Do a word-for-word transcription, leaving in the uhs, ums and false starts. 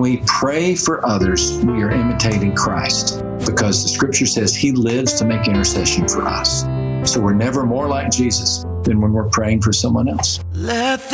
we pray for others, we are imitating Christ, because the scripture says he lives to make intercession for us. So we're never more like Jesus than when we're praying for someone else. Let